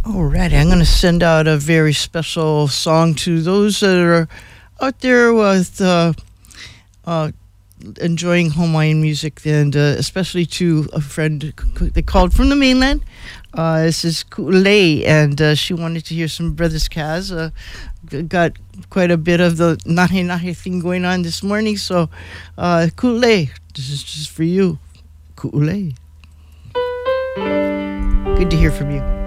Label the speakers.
Speaker 1: Alrighty, I'm going to send out a very special song to those that are out there with uh, enjoying Hawaiian music, and especially to a friend that called from the mainland. This is Ku'ulei, and she wanted to hear some Brothers Kaz. Got quite a bit of the nahe nahe thing going on this morning, so Ku'ulei, this is just for you. Ku'ulei. Good to hear from you.